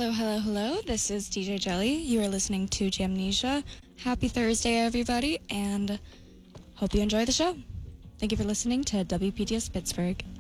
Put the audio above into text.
Hello, hello, hello. This is DJ Jelly. You are listening to Jamnesia. Happy Thursday, everybody, and hope you enjoy the show. Thank you for listening to WPTS Pittsburgh.